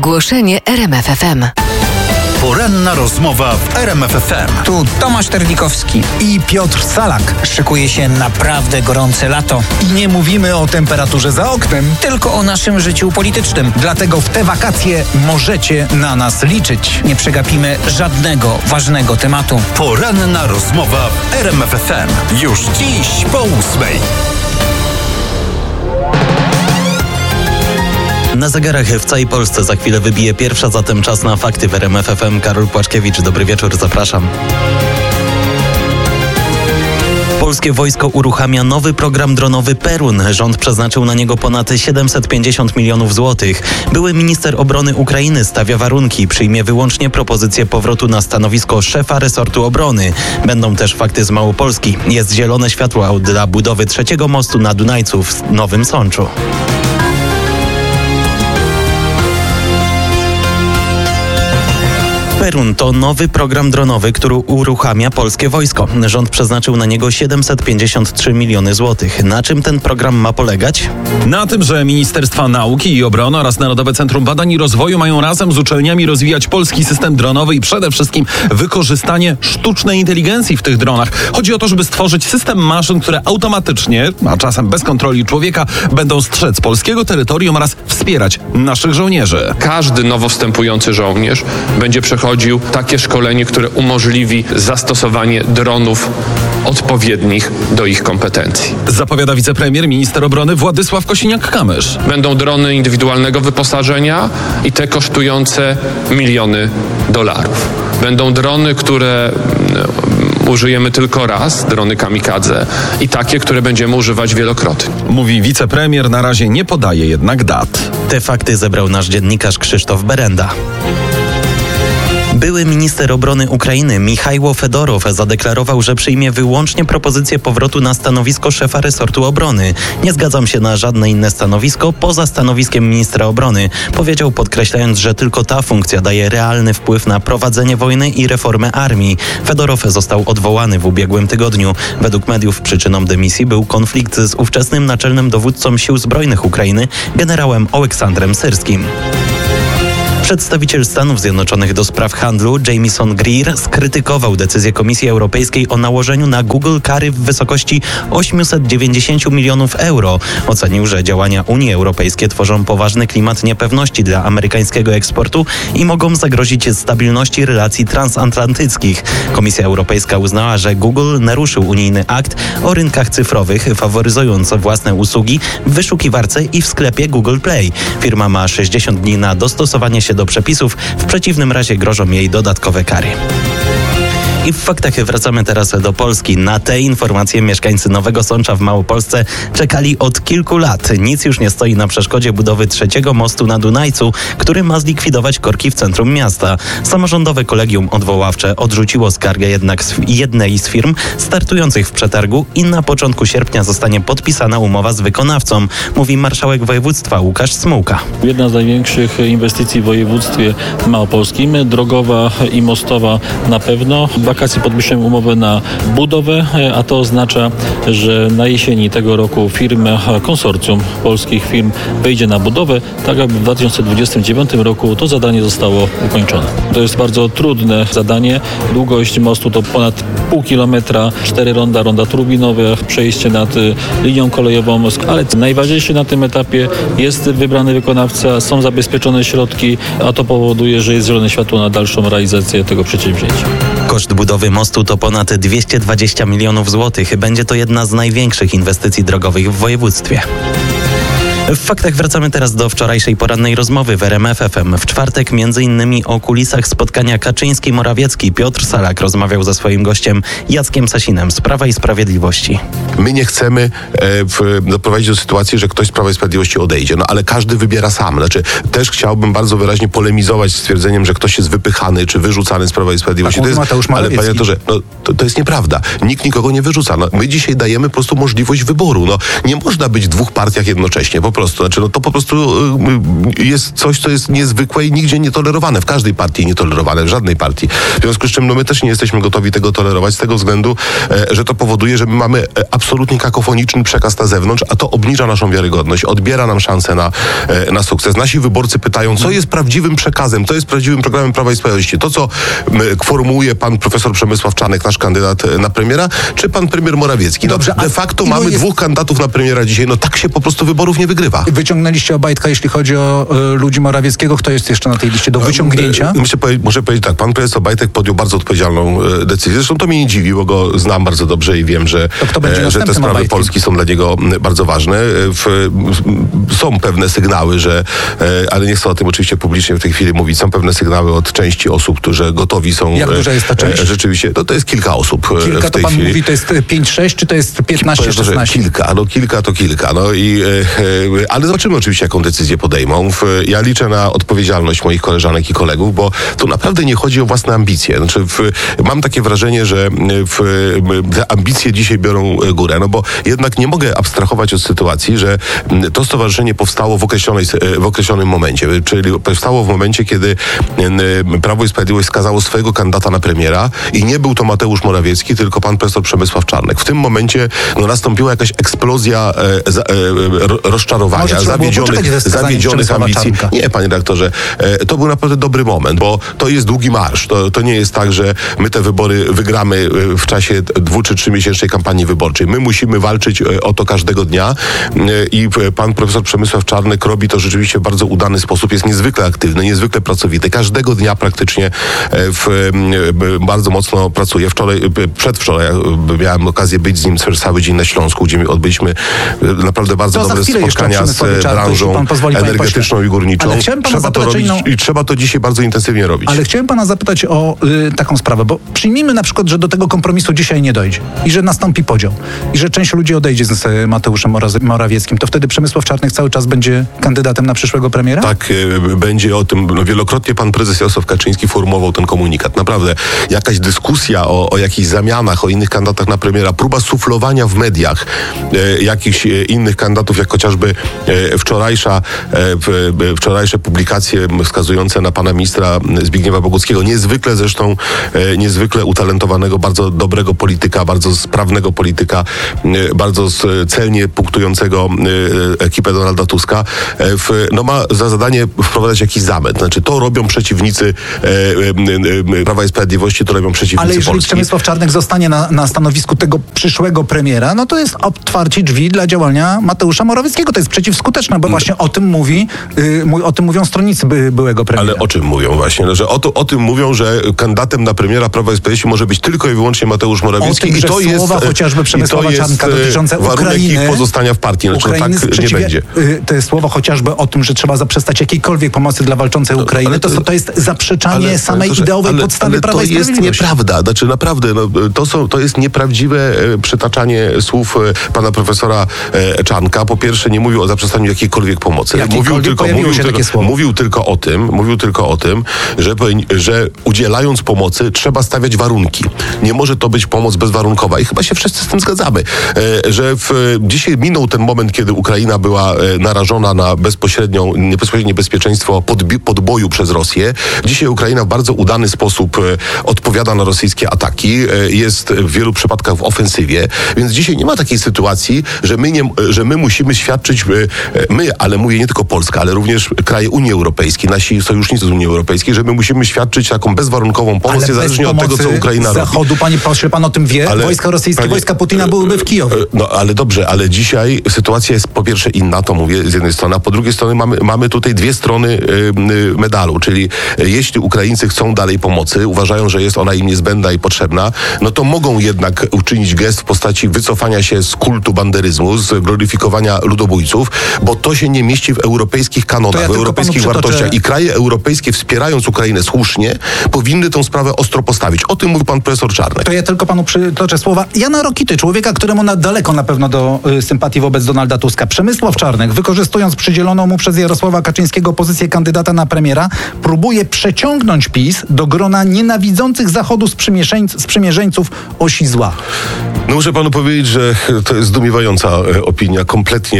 Ogłoszenie RMF FM. Poranna rozmowa w RMF FM. Tu Tomasz Terlikowski i Piotr Salak. Szykuje się naprawdę gorące lato. I nie mówimy o temperaturze za oknem, Tylko o naszym życiu politycznym. dlatego w te wakacje możecie na nas liczyć. Nie przegapimy żadnego ważnego tematu. Poranna rozmowa w RMF FM. Już dziś po 8:00. Na zegarach w całej Polsce za chwilę wybije pierwsza, zatem czas na fakty w RMF FM. Karol Płaczkiewicz, dobry wieczór, zapraszam. Polskie wojsko uruchamia nowy program dronowy Perun. Rząd przeznaczył na niego ponad 750 milionów złotych. Były minister obrony Ukrainy stawia warunki. Przyjmie wyłącznie propozycję powrotu na stanowisko szefa resortu obrony. Będą też fakty z Małopolski. Jest zielone światło dla budowy trzeciego mostu na Dunajcu w Nowym Sączu. Perun to nowy program dronowy, który uruchamia polskie wojsko. Rząd przeznaczył na niego 753 miliony złotych. Na czym ten program ma polegać? Na tym, że Ministerstwa Nauki i Obrony oraz Narodowe Centrum Badań i Rozwoju mają razem z uczelniami rozwijać polski system dronowy i przede wszystkim wykorzystanie sztucznej inteligencji w tych dronach. Chodzi o to, żeby stworzyć system maszyn, które automatycznie, a czasem bez kontroli człowieka, będą strzec polskiego terytorium oraz wspierać naszych żołnierzy. Każdy nowo wstępujący żołnierz będzie przechodził takie szkolenie, które umożliwi zastosowanie dronów odpowiednich do ich kompetencji. Zapowiada wicepremier, minister obrony Władysław Kosiniak-Kamysz. Będą drony indywidualnego wyposażenia i te kosztujące miliony dolarów. Będą drony, które użyjemy tylko raz, drony kamikadze, i takie, które będziemy używać wielokrotnie. Mówi wicepremier, na razie nie podaje jednak dat. Te fakty zebrał nasz dziennikarz Krzysztof Berenda. Były minister obrony Ukrainy Michajło Fedorow zadeklarował, że przyjmie wyłącznie propozycję powrotu na stanowisko szefa resortu obrony. Nie zgadzam się na żadne inne stanowisko poza stanowiskiem ministra obrony, powiedział, podkreślając, że tylko ta funkcja daje realny wpływ na prowadzenie wojny i reformę armii. Fedorow został odwołany w ubiegłym tygodniu. Według mediów przyczyną dymisji był konflikt z ówczesnym naczelnym dowódcą Sił Zbrojnych Ukrainy, generałem Oleksandrem Syrskim. Przedstawiciel Stanów Zjednoczonych do spraw handlu Jamieson Greer skrytykował decyzję Komisji Europejskiej o nałożeniu na Google kary w wysokości 890 milionów euro. Ocenił, że działania Unii Europejskiej tworzą poważny klimat niepewności dla amerykańskiego eksportu i mogą zagrozić stabilności relacji transatlantyckich. Komisja Europejska uznała, że Google naruszył unijny akt o rynkach cyfrowych, faworyzując własne usługi w wyszukiwarce i w sklepie Google Play. Firma ma 60 dni na dostosowanie się do przepisów, w przeciwnym razie grożą jej dodatkowe kary. I w faktach wracamy teraz do Polski. Na te informacje mieszkańcy Nowego Sącza w Małopolsce czekali od kilku lat. Nic już nie stoi na przeszkodzie budowy trzeciego mostu na Dunajcu, który ma zlikwidować korki w centrum miasta. Samorządowe kolegium odwoławcze odrzuciło skargę jednak z jednej z firm startujących w przetargu i na początku sierpnia zostanie podpisana umowa z wykonawcą, mówi marszałek województwa Łukasz Smułka. Jedna z największych inwestycji w województwie małopolskim, drogowa i mostowa na pewno. W wakacje podpiszemy umowę na budowę, a to oznacza, że na jesieni tego roku konsorcjum polskich firm wejdzie na budowę, tak aby w 2029 roku to zadanie zostało ukończone. To jest bardzo trudne zadanie. Długość mostu to ponad pół kilometra, 4 ronda turbinowe, przejście nad linią kolejową, ale najważniejsze na tym etapie jest wybrany wykonawca, są zabezpieczone środki, a to powoduje, że jest zielone światło na dalszą realizację tego przedsięwzięcia. Koszt budowy mostu to ponad 220 milionów złotych. Będzie to jedna z największych inwestycji drogowych w województwie. W faktach wracamy teraz do wczorajszej porannej rozmowy w RMF FM. W czwartek m.in. o kulisach spotkania Kaczyński-Morawiecki Piotr Salak rozmawiał ze swoim gościem Jackiem Sasinem z Prawa i Sprawiedliwości. My nie chcemy doprowadzić do sytuacji, że ktoś z Prawa i Sprawiedliwości odejdzie, ale każdy wybiera sam. Znaczy, też chciałbym bardzo wyraźnie polemizować z stwierdzeniem, że ktoś jest wypychany czy wyrzucany z Prawa i Sprawiedliwości. Ale panie doktorze, to jest nieprawda. Nikt nikogo nie wyrzuca. My dzisiaj dajemy po prostu możliwość wyboru. Nie można być w dwóch partiach jednocześnie. Po prostu. Znaczy, no to po prostu jest coś, co jest niezwykłe i nigdzie nietolerowane. W każdej partii nietolerowane, w żadnej partii. W związku z czym my też nie jesteśmy gotowi tego tolerować z tego względu, że to powoduje, że my mamy absolutnie kakofoniczny przekaz na zewnątrz, a to obniża naszą wiarygodność, odbiera nam szansę na sukces. Nasi wyborcy pytają, co jest prawdziwym przekazem, co jest prawdziwym programem Prawa i Sprawiedliwości. To, co formułuje pan profesor Przemysław Czarnek, nasz kandydat na premiera, czy pan premier Morawiecki. Dobrze, de facto mamy dwóch kandydatów na premiera dzisiaj. No tak się po prostu wyborów nie wygrywa. Wyciągnęliście Obajtka, jeśli chodzi o ludzi Morawieckiego. Kto jest jeszcze na tej liście do wyciągnięcia? Muszę powiedzieć tak, pan prezes Obajtek podjął bardzo odpowiedzialną decyzję. Zresztą to mnie nie dziwi, bo go znam bardzo dobrze i wiem, że te sprawy Obajtkiem? Polski są dla niego bardzo ważne. Są pewne sygnały, ale nie chcę o tym oczywiście publicznie w tej chwili mówić, są pewne sygnały od części osób, którzy gotowi są... Jak duża jest ta część? Rzeczywiście, to jest kilka osób Kilka w tej to pan chwili. mówi, to jest 5-6, czy to jest 15-16? Kilka to kilka. Ale zobaczymy oczywiście, jaką decyzję podejmą. Ja liczę na odpowiedzialność moich koleżanek i kolegów, bo tu naprawdę nie chodzi o własne ambicje. Znaczy, mam takie wrażenie, że te ambicje dzisiaj biorą górę, no bo jednak nie mogę abstrahować od sytuacji, że to stowarzyszenie powstało w określonym momencie, czyli powstało w momencie, kiedy Prawo i Sprawiedliwość wskazało swojego kandydata na premiera i nie był to Mateusz Morawiecki, tylko pan profesor Przemysław Czarnek. W tym momencie nastąpiła jakaś eksplozja rozczarowania, zawiedzionych ambicji. Czarnka. Nie, panie redaktorze, to był naprawdę dobry moment, bo to jest długi marsz. To nie jest tak, że my te wybory wygramy w czasie 2- czy 3-miesięcznej kampanii wyborczej. My musimy walczyć o to każdego dnia i pan profesor Przemysław Czarnek robi to rzeczywiście w bardzo udany sposób. Jest niezwykle aktywny, niezwykle pracowity. Każdego dnia praktycznie bardzo mocno pracuje. Przedwczoraj miałem okazję być z nim cały dzień na Śląsku, gdzie odbyliśmy naprawdę bardzo dobre spotkania z branżą energetyczną i górniczą. Trzeba to robić i trzeba to dzisiaj bardzo intensywnie robić. Ale chciałem pana zapytać o taką sprawę, bo przyjmijmy na przykład, że do tego kompromisu dzisiaj nie dojdzie i że nastąpi podział i że część ludzi odejdzie z Mateuszem Morawieckim, to wtedy Przemysław Czarnek cały czas będzie kandydatem na przyszłego premiera? Tak, będzie o tym. Wielokrotnie pan prezes Jarosław Kaczyński formułował ten komunikat. Naprawdę jakaś dyskusja o jakichś zamianach, o innych kandydatach na premiera, próba suflowania w mediach jakichś innych kandydatów, jak chociażby wczorajsze publikacje wskazujące na pana ministra Zbigniewa Boguckiego, niezwykle utalentowanego, bardzo dobrego polityka, bardzo sprawnego polityka, bardzo celnie punktującego ekipę Donalda Tuska, ma za zadanie wprowadzać jakiś zamęt. Znaczy, to robią przeciwnicy Prawa i Sprawiedliwości, to robią przeciwnicy Ale jeżeli Polski. Przemysław Czarnek zostanie na stanowisku tego przyszłego premiera, no to jest otwarcie drzwi dla działania Mateusza Morawieckiego. To jest przeciwskuteczne, bo właśnie o tym mówią stronnicy byłego premiera. Ale o czym mówią właśnie? Że o tym mówią, że kandydatem na premiera Prawa i Sprawiedliwości może być tylko i wyłącznie Mateusz Morawiecki. O tym, że słowa chociażby Przemysława Czarnka dotyczące Ukrainy, ich pozostania w partii. Tak nie będzie. Te słowa chociażby o tym, że trzeba zaprzestać jakiejkolwiek pomocy dla walczącej Ukrainy, to jest zaprzeczanie samej ideowej podstawy Prawa i Sprawiedliwości. To jest nieprawda. Znaczy naprawdę, to jest nieprawdziwe przytaczanie słów pana profesora Czarnka. Po pierwsze, nie mówił o zaprzestaniu jakiejkolwiek pomocy. Mówił tylko o tym, że udzielając pomocy trzeba stawiać warunki. Nie może to być pomoc bezwarunkowa i chyba się wszyscy z tym zgadzamy, że dzisiaj minął ten moment, kiedy Ukraina była narażona na bezpośrednie niebezpieczeństwo podboju przez Rosję. Dzisiaj Ukraina w bardzo udany sposób odpowiada na rosyjskie ataki, jest w wielu przypadkach w ofensywie, więc dzisiaj nie ma takiej sytuacji, że my musimy świadczyć, ale mówię nie tylko Polska, ale również kraje Unii Europejskiej, nasi sojusznicy z Unii Europejskiej, że my musimy świadczyć taką bezwarunkową pomoc, niezależnie od tego, co Ukraina robi. Zachodu, panie pośle, pan o tym wie? Wojska rosyjskie, wojska Putina byłyby w Kijowie. No ale dobrze, ale dzisiaj sytuacja jest po pierwsze inna, to mówię z jednej strony, a po drugiej strony mamy tutaj dwie strony medalu, czyli jeśli Ukraińcy chcą dalej pomocy, uważają, że jest ona im niezbędna i potrzebna, no to mogą jednak uczynić gest w postaci wycofania się z kultu banderyzmu, z gloryfikowania ludobójców, bo to się nie mieści w europejskich kanonach, w europejskich wartościach i kraje europejskie, wspierając Ukrainę słusznie, powinny tę sprawę ostro postawić. O tym mówił pan profesor Czarnek. To ja tylko panu przytoczę słowa Jana Rokity, człowieka, któremu daleko na pewno do sympatii wobec Donalda Tuska. Przemysław Czarnek, wykorzystując przydzieloną mu przez Jarosława Kaczyńskiego pozycję kandydata na premiera, próbuje przeciągnąć PiS do grona nienawidzących Zachodu sprzymierzeńców osi zła. No muszę panu powiedzieć, że to jest zdumiewająca opinia, kompletnie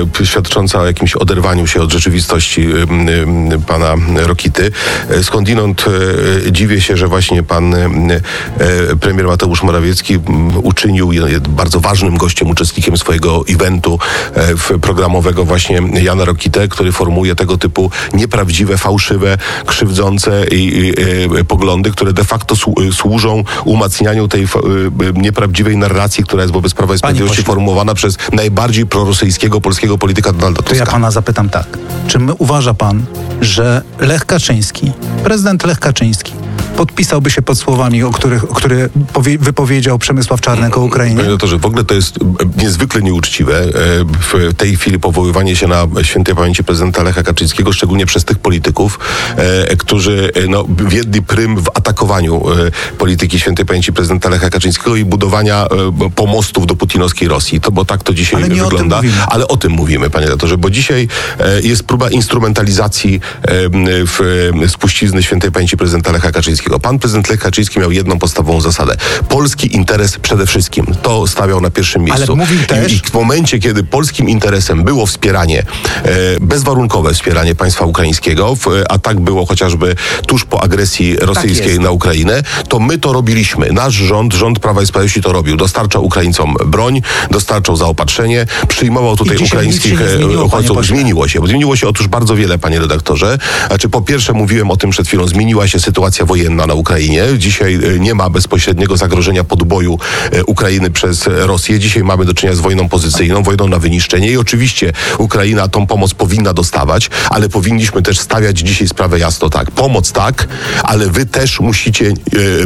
świadcząca o jakimś oderwaniu się od rzeczywistości pana Rokity. Skądinąd dziwię się, że właśnie pan premier Mateusz Morawiecki uczynił bardzo ważnym gościem, uczestnikiem swojego eventu programowego właśnie Jana Rokitę, który formułuje tego typu nieprawdziwe, fałszywe, krzywdzące poglądy, które de facto służą umacnianiu tej nieprawdziwej narracji, która jest wobec Prawa i Sprawiedliwości formułowana przez najbardziej prorosyjskiego polskiego polityka Donalda Tuska. To ja pana zapytam tak. Czy uważa pan, że Lech Kaczyński, prezydent Lech Kaczyński, podpisałby się pod słowami, które wypowiedział Przemysław Czarnek o Ukrainie? Panie doktorze, w ogóle to jest niezwykle nieuczciwe w tej chwili powoływanie się na świętej pamięci prezydenta Lecha Kaczyńskiego, szczególnie przez tych polityków, którzy wiedli prym w atakowaniu polityki świętej pamięci prezydenta Lecha Kaczyńskiego i budowania pomostów do putinowskiej Rosji. Bo tak to dzisiaj wygląda. Ale o tym mówimy, panie doktorze, bo dzisiaj jest próba instrumentalizacji spuścizny świętej pamięci prezydenta Lecha Kaczyńskiego. Pan prezydent Lech Kaczyński miał jedną podstawową zasadę. Polski interes przede wszystkim. To stawiał na pierwszym miejscu. Ale mówił też... I w momencie, kiedy polskim interesem było wspieranie, bezwarunkowe wspieranie państwa ukraińskiego, a tak było chociażby tuż po agresji rosyjskiej na Ukrainę, to my to robiliśmy. Nasz rząd Prawa i Sprawiedliwości to robił. Dostarczał Ukraińcom broń, dostarczał zaopatrzenie, przyjmował tutaj ukraińskich uchodźców. Zmieniło się otóż bardzo wiele, panie redaktorze. Znaczy, po pierwsze, mówiłem o tym przed chwilą, zmieniła się sytuacja wojenna na Ukrainie. Dzisiaj nie ma bezpośredniego zagrożenia podboju Ukrainy przez Rosję. Dzisiaj mamy do czynienia z wojną pozycyjną, wojną na wyniszczenie i oczywiście Ukraina tą pomoc powinna dostawać, ale powinniśmy też stawiać dzisiaj sprawę jasno tak. Pomoc tak, ale wy też musicie,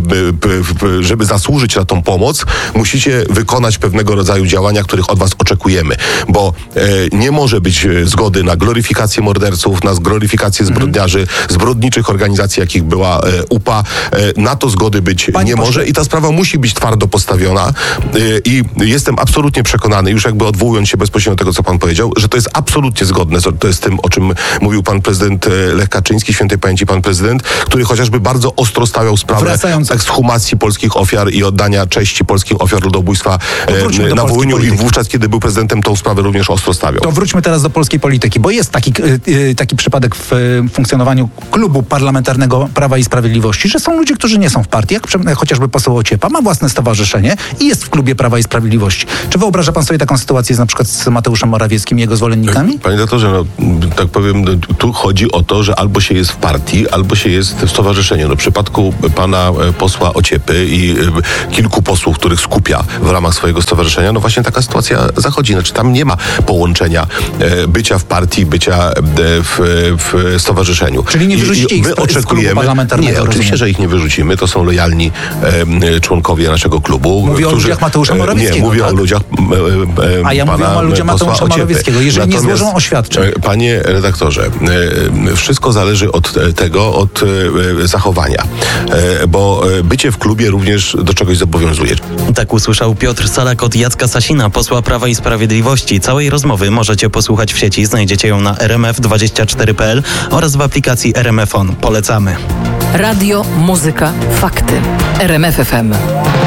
żeby zasłużyć na tą pomoc, musicie wykonać pewnego rodzaju działania, których od was oczekujemy, bo nie może być zgody na gloryfikację morderców, na gloryfikację zbrodniarzy, zbrodniczych organizacji, jakich była UPA. Na to zgody być nie może i ta sprawa musi być twardo postawiona i jestem absolutnie przekonany, już jakby odwołując się bezpośrednio do tego, co pan powiedział, że to jest absolutnie zgodne z tym, o czym mówił pan prezydent Lech Kaczyński, świętej pamięci pan prezydent, który chociażby bardzo ostro stawiał sprawę ekshumacji polskich ofiar i oddania cześci polskich ofiar ludobójstwa na Wołyniu i wówczas, kiedy był prezydentem, tą sprawę również ostro stawiał. To wróćmy teraz do polskiej polityki, bo jest taki przypadek w funkcjonowaniu klubu parlamentarnego Prawa i Sprawiedliwości, że są ludzie, którzy nie są w partii, jak chociażby poseł Ociepa, ma własne stowarzyszenie i jest w klubie Prawa i Sprawiedliwości. Czy wyobraża pan sobie taką sytuację na przykład z Mateuszem Morawieckim i jego zwolennikami? Panie doktorze, tak powiem, tu chodzi o to, że albo się jest w partii, albo się jest w stowarzyszeniu. W przypadku pana posła Ociepy i kilku posłów, których skupia w ramach swojego stowarzyszenia, właśnie taka sytuacja zachodzi. Znaczy tam nie ma połączenia bycia w partii, bycia w stowarzyszeniu. Czyli nie wyrzucicie ich z klubu parlamentarnego? Nie, oczywiście, że ich nie wyrzucimy. To są lojalni członkowie naszego klubu. Mówię o ludziach Mateusza Morawieckiego. Nie, mówię o ludziach a ja mówię o ludziach Mateusza Morawieckiego. Jeżeli nie złożą oświadczeń. Panie redaktorze, wszystko zależy od zachowania. Bo bycie w klubie również do czegoś zobowiązuje. Tak usłyszał Piotr Salak od Jacka Sasina, posła Prawa i Sprawiedliwości. Całej rozmowy możecie posłuchać w sieci. Znajdziecie ją na rmf24.pl oraz w aplikacji RMF On. Polecamy. Radio, muzyka, fakty. RMF FM.